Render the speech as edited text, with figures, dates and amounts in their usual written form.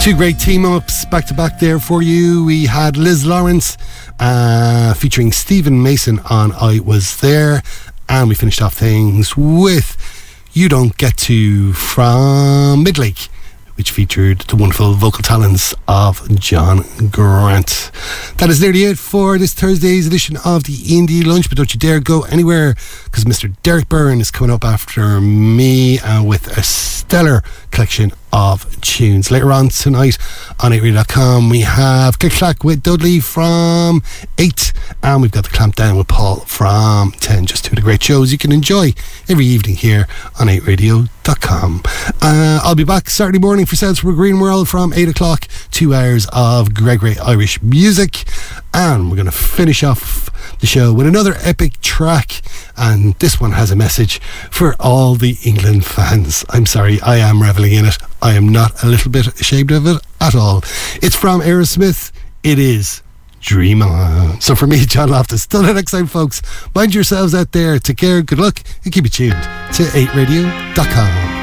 Two great team-ups back-to-back there for you. We had Liz Lawrence featuring Stephen Mason on I Was There, and we finished off things with You Don't Get To from Midlake, which featured the wonderful vocal talents of John Grant. That is nearly it for this Thursday's edition of the Indie Lunch, but don't you dare go anywhere, because Mr. Derek Byrne is coming up after me with a stellar collection of tunes. Later on tonight on 8radio.com we have Click Clack with Dudley from 8, and we've got the Clampdown with Paul from 10. Just two of the great shows you can enjoy every evening here on 8radio.com. I'll be back Saturday morning for Sounds from a Green World from 8 o'clock. 2 hours of great Irish music, and we're going to finish off the show with another epic track, and this one has a message for all the England fans. I'm sorry, I am reveling in it. I am not a little bit ashamed of it at all. It's from Aerosmith. It is Dream On. So for me, John Loftus, till the next time, folks, mind yourselves out there, take care, good luck, and keep it tuned to 8radio.com.